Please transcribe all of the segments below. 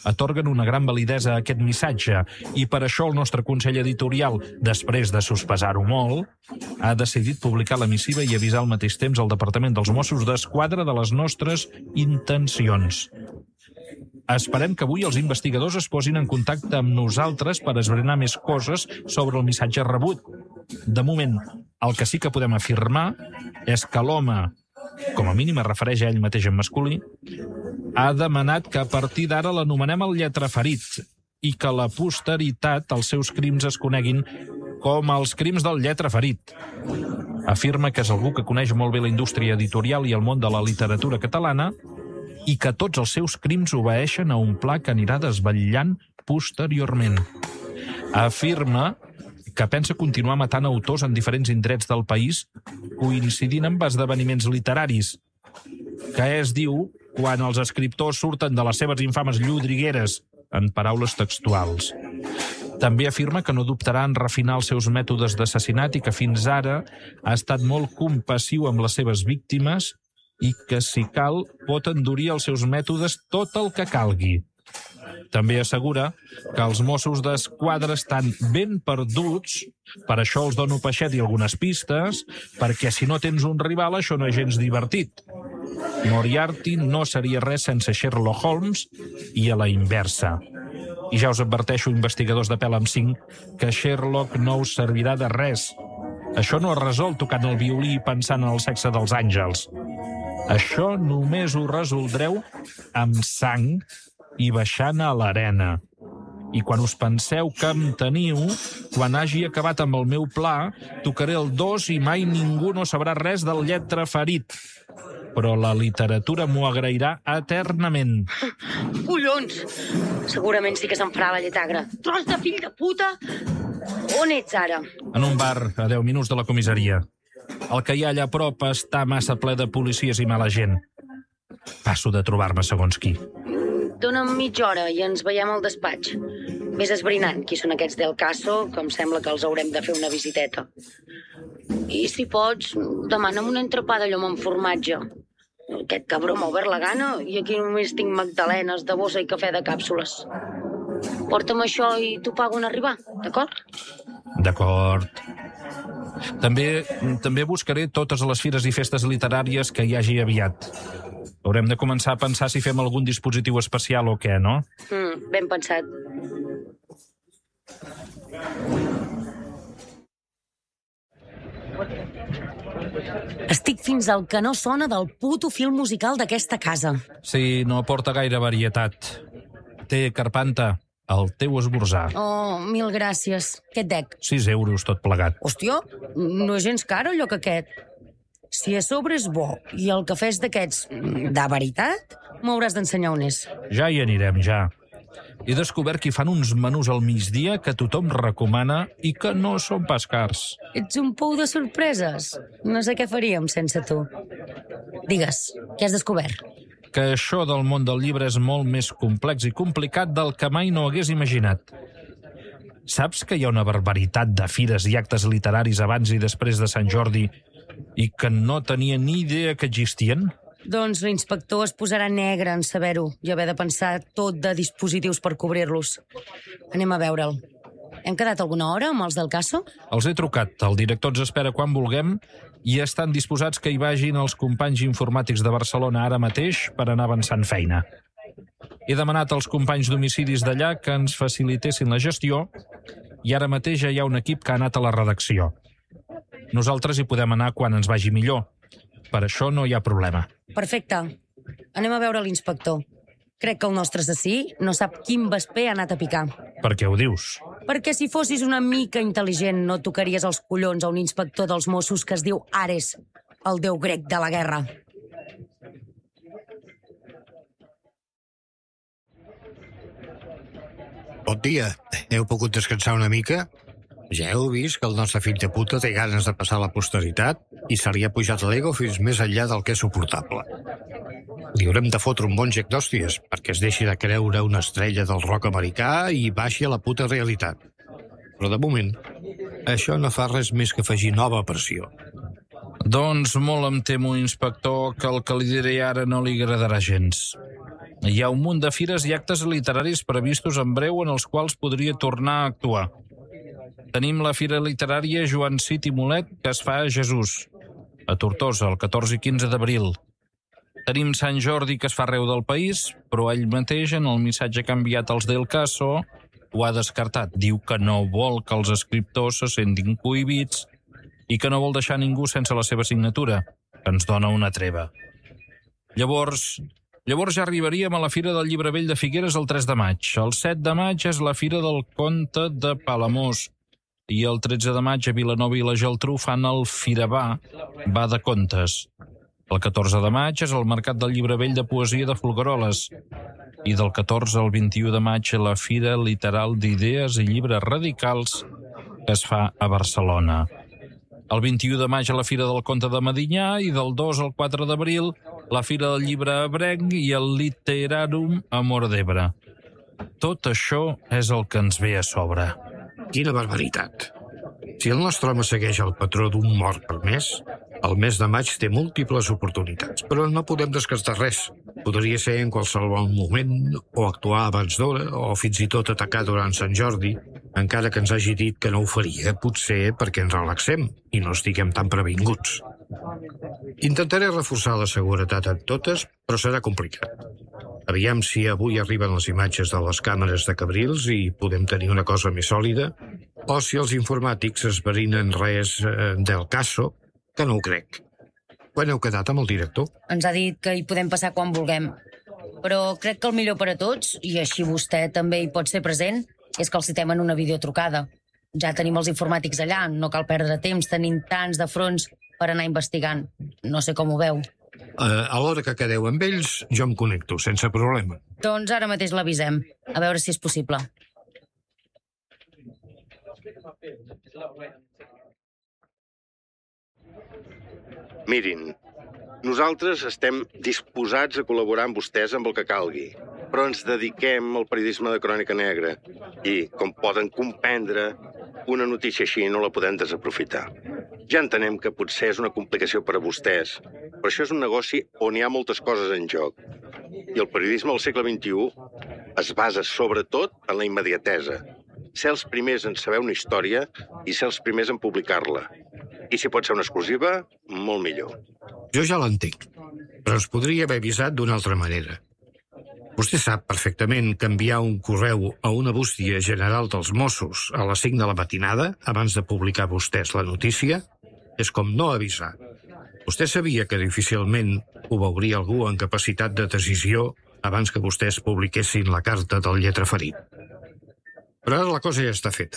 atorguen una gran validesa a aquest missatge i per això el nostre Consell Editorial, després de sospesar-ho molt, ha decidit publicar la missiva i avisar al mateix temps al Departament dels Mossos d'Esquadra de les nostres intencions. Esperem que avui els investigadors es posin en contacte amb nosaltres per esbrinar més coses sobre el missatge rebut. De moment, el que sí que podem afirmar és que l'home, com a mínim es refereix a ell mateix en masculí, ha demanat que a partir d'ara l'anomenem el lletraferit i que a la posteritat els seus crims es coneguin com els crims del lletraferit. Afirma que és algú que coneix molt bé la indústria editorial i el món de la literatura catalana i que tots els seus crims obeeixen a un pla que anirà desvetllant posteriorment. Afirma que pensa continuar matant autors en diferents indrets del país coincidint amb esdeveniments literaris, que es diu quan els escriptors surten de les seves infames llodrigueres, en paraules textuals. També afirma que no dubtarà en refinar els seus mètodes d'assassinat i que fins ara ha estat molt compassiu amb les seves víctimes i que, si cal, pot endurir els seus mètodes tot el que calgui. També assegura que els Mossos d'Esquadra estan ben perduts, per això els dono peixet i algunes pistes, perquè si no tens un rival això no és gens divertit. Moriarty no seria res sense Sherlock Holmes i a la inversa. I ja us adverteixo, investigadors de pèl amb 5, que Sherlock no us servirà de res. Això no es resol tocant el violí i pensant en el sexe dels àngels. Això només ho resoldreu amb sang i baixant a l'arena. I quan us penseu que em teniu, quan hagi acabat amb el meu pla, tocaré el 2 i mai ningú no sabrà res del lletraferit. Però la literatura m'ho agrairà eternament. Collons! Segurament sí que se'n farà la lletagra. Tros de fill de puta! On ets ara? En un bar, a 10 minuts de la comissaria. El que hi ha allà a prop està massa ple de policies i mala gent. Passo de trobar-me segons qui. Dóna'm mitja hora i ens veiem al despatx. Ves esbrinant qui són aquests del Caso, que em sembla que els haurem de fer una visiteta. I si pots, demana'm un entrepà de llom amb formatge. Aquest cabró m'ha obert la gana i aquí només tinc magdalenes de bossa i cafè de càpsules. Porta'm això i t'ho pago en arribar, d'acord? D'acord. També buscaré totes les fires i festes literàries que hi hagi aviat. Haurem de començar a pensar si fem algun dispositiu especial o què, no? Ben pensat. Estic fins al que no sona del puto film musical d'aquesta casa. Sí, no aporta gaire varietat. Té, Carpanta, el teu esmorzar. Oh, mil gràcies. Què et dec? 6 euros tot plegat. Hòstia, no és gens car allò que aquest. Si a sobre és bo i el cafè és d'aquests de veritat, m'hauràs d'ensenyar on és. Ja hi anirem, ja. He descobert que hi fan uns menús al migdia que tothom recomana i que no són pas cars. Ets un pou de sorpreses. No sé què faríem sense tu. Digues, què has descobert? Que això del món del llibre és molt més complex i complicat del que mai no hagués imaginat. Saps que hi ha una barbaritat de fires i actes literaris abans i després de Sant Jordi i que no tenia ni idea que existien? Doncs l'inspector es posarà negre en saber-ho i haver de pensar tot de dispositius per cobrir-los. Anem a veure'l. Hem quedat alguna hora amb els del Caso? Els he trucat. El director ens espera quan vulguem i estan disposats que hi vagin els companys informàtics de Barcelona ara mateix per anar avançant feina. He demanat als companys d'homicidis d'allà que ens facilitessin la gestió i ara mateix ja hi ha un equip que ha anat a la redacció. Nosaltres hi podem anar quan ens vagi millor. Per això no hi ha problema. Perfecte. Anem a veure l'inspector. Crec que el nostre assassí no sap quin vesper ha anat a picar. Per què ho dius? Perquè si fossis una mica intel·ligent no tocaries els collons a un inspector dels Mossos que es diu Ares, el déu grec de la guerra. Bon dia. Heu pogut descansar una mica? Ja heu vist que el nostre fill de puta té ganes de passar a la posteritat i se li ha pujat l'ego fins més enllà del que és suportable. Li haurem de fotre un bon gec d'hòsties perquè es deixi de creure una estrella del rock americà i baixi a la puta realitat. Però de moment, això no fa res més que afegir nova pressió. Doncs molt em temo, inspector, que el que li diré ara no li agradarà gens. Hi ha un munt de fires i actes literaris previstos en breu en els quals podria tornar a actuar. Tenim la Fira Literària Joan Cid i Mulet, que es fa a Jesús, a Tortosa, el 14 i 15 d'abril. Tenim Sant Jordi, que es fa arreu del país, però ell mateix, en el missatge que ha enviat als del Caso, ho ha descartat. Diu que no vol que els escriptors se sentin cohibits i que no vol deixar ningú sense la seva signatura, que ens dona una treva. Llavors ja arribaríem a la Fira del Llibre Vell de Figueres el 3 de maig. El 7 de maig és la Fira del Conte de Palamós i el 13 de maig a Vilanova i la Geltrú fan el Firavà, va de contes. El 14 de maig és el Mercat del Llibre Vell de Poesia de Folgueroles i del 14 al 21 de maig la Fira Literal d'Idees i Llibres Radicals que es fa a Barcelona. El 21 de maig a la Fira del Conte de Medinyà i del 2 al 4 d'abril la Fira del Llibre Ebrenc i el Literarum a Móra d'Ebre. Tot això és el que ens ve a sobre. Quina barbaritat. Si el nostre home segueix el patró d'un mort per mes, el mes de maig té múltiples oportunitats, però no podem descartar res. Podria ser en qualsevol moment, o actuar abans d'hora, o fins i tot atacar durant Sant Jordi, encara que ens hagi dit que no ho faria, potser perquè ens relaxem i no estiguem tan previnguts. Intentaré reforçar la seguretat en totes, però serà complicat. Aviam si avui arriben les imatges de les càmeres de Cabrils i podem tenir una cosa més sòlida, o si els informàtics esverinen res del Caso, que no ho crec. Quan heu quedat amb el director? Ens ha dit que hi podem passar quan vulguem. Però crec que el millor per a tots, i així vostè també hi pot ser present, és que el citem en una videotrucada. Ja tenim els informàtics allà, no cal perdre temps, tenim tants de fronts per anar investigant. No sé com ho veu. A l'hora que quedeu amb ells, jo em connecto, sense problema. Doncs ara mateix l'avisem, a veure si és possible. Mirin, nosaltres estem disposats a col·laborar amb vostès amb el que calgui, però ens dediquem al periodisme de crònica negra i, com poden comprendre, una notícia així no la podem desaprofitar. Ja entenem que potser és una complicació per a vostès, però això és un negoci on hi ha moltes coses en joc. I el periodisme del segle XXI es basa sobretot en la immediatesa. Ser els primers en saber una història i ser els primers en publicar-la. I si pot ser una exclusiva, molt millor. Jo ja l'entenc, però ens podria haver avisat d'una altra manera. Vostè sap perfectament que enviar un correu a una bústia general dels Mossos a les 5 de la matinada, abans de publicar vostès la notícia, és com no avisar. Vostè sabia que difícilment ho veuria algú en capacitat de decisió abans que vostès publiquessin la carta del lletraferit. Però ara la cosa ja està feta.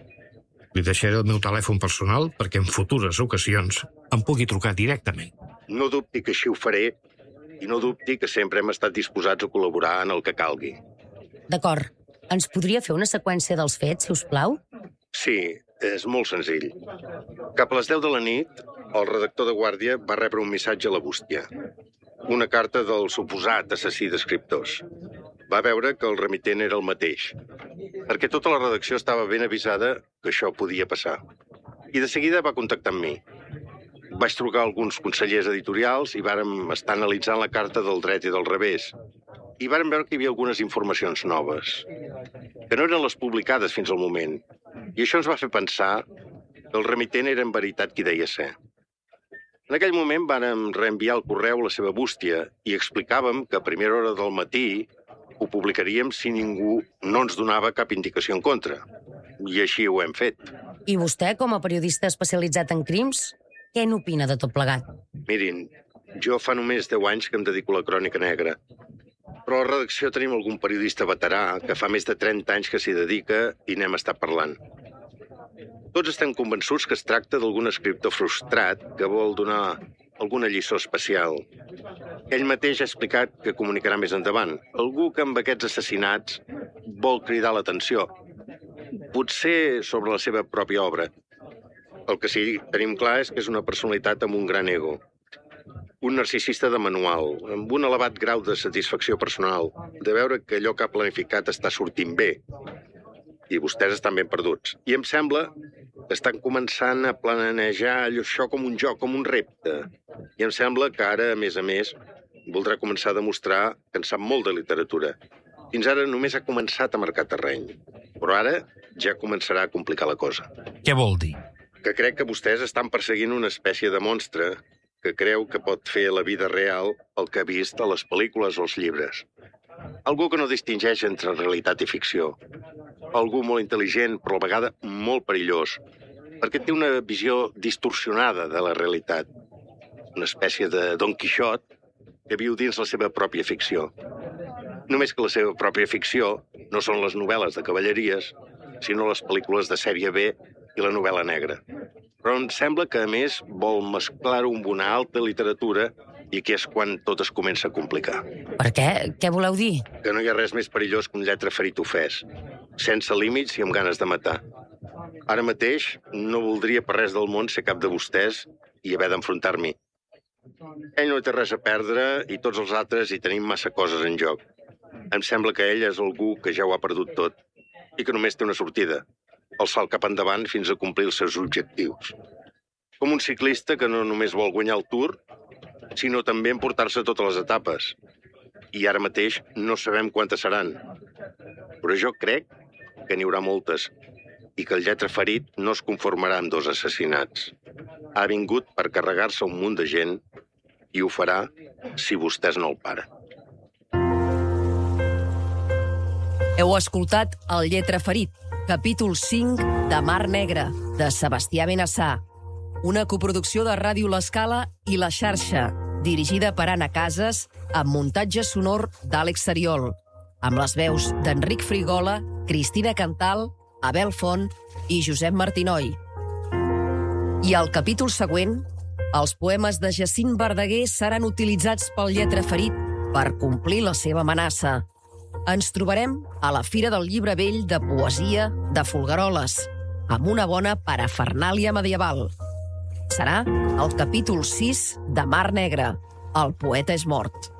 Li deixaré el meu telèfon personal perquè en futures ocasions em pugui trucar directament. No dubti que així ho faré i no dubti que sempre hem estat disposats a col·laborar en el que calgui. D'acord. Ens podria fer una seqüència dels fets, si us plau? Sí, és molt senzill. Cap a les 10 de la nit, el redactor de Guàrdia va rebre un missatge a la bústia. Una carta del suposat assassí d'escriptors. Va veure que el remitent era el mateix, perquè tota la redacció estava ben avisada que això podia passar. I de seguida va contactar amb mi. Vaig trucar a alguns consellers editorials i vàrem estar analitzant la carta del dret i del revés. I vàrem veure que hi havia algunes informacions noves, que no eren les publicades fins al moment. I això ens va fer pensar que el remitent era en veritat qui deia ser. En aquell moment vàrem reenviar el correu a la seva bústia i explicàvem que a primera hora del matí ho publicaríem si ningú no ens donava cap indicació en contra. I així ho hem fet. I vostè, com a periodista especialitzat en crims, què n'opina de tot plegat? Mirin, jo fa només 10 anys que em dedico a la crònica negra. Però a la redacció tenim algun periodista veterà que fa més de 30 anys que s'hi dedica i n'hem estat parlant. Tots estem convençuts que es tracta d'algun escriptor frustrat que vol donar alguna lliçó especial. Ell mateix ha explicat que comunicarà més endavant. Algú que amb aquests assassinats vol cridar l'atenció. Potser sobre la seva pròpia obra. El que sí tenim clar és que és una personalitat amb un gran ego. Un narcisista de manual, amb un elevat grau de satisfacció personal, de veure que allò que ha planificat està sortint bé. I vostès estan ben perduts. I em sembla que estan començant a planejar això com un joc, com un repte. I em sembla que ara, a més, voldrà començar a demostrar que en sap molt de literatura. Fins ara només ha començat a marcar terreny, però ara ja començarà a complicar la cosa. Què vol dir? Que crec que vostès estan perseguint una espècie de monstre que creu que pot fer a la vida real el que ha vist a les pel·lícules o els llibres. Algú que no distingeix entre realitat i ficció. Algú molt intel·ligent, però a la vegada molt perillós, perquè té una visió distorsionada de la realitat. Una espècie de Don Quixot que viu dins la seva pròpia ficció. Només que la seva pròpia ficció no són les novel·les de cavalleries, sinó les pel·lícules de sèrie B i la novel·la negra. Però em sembla que, a més, vol mesclar-ho amb una alta literatura i aquí és quan tot es comença a complicar. Per què? Què voleu dir? Que no hi ha res més perillós que un lletraferit ofès, sense límits i amb ganes de matar. Ara mateix no voldria per res del món ser cap de vostès i haver d'enfrontar-m'hi. Ell no té res a perdre i tots els altres hi tenim massa coses en joc. Em sembla que ell és algú que ja ho ha perdut tot i que només té una sortida, el salt cap endavant fins a complir els seus objectius. Com un ciclista que no només vol guanyar el Tour, sinó també emportar-se totes les etapes. I ara mateix no sabem quantes seran. Però jo crec que n'hi haurà moltes i que el lletraferit no es conformarà amb 2 assassinats. Ha vingut per carregar-se un munt de gent i ho farà si vostès no el paren. Heu escoltat El lletraferit, capítol 5 de Mar Negra, de Sebastià Benassar. Una coproducció de Ràdio L'Escala i La Xarxa, dirigida per Anna Casas, amb muntatge sonor d'Àlex Seriol, amb les veus d'Enric Frigola, Cristina Cantal, Abel Font i Josep Martinoi. I al capítol següent, els poemes de Jacint Verdaguer seran utilitzats pel lletraferit per complir la seva amenaça. Ens trobarem a la Fira del Llibre Vell de Poesia de Folgueroles, amb una bona parafernàlia medieval. Serà el capítol 6 de Mar Negra. El poeta és mort.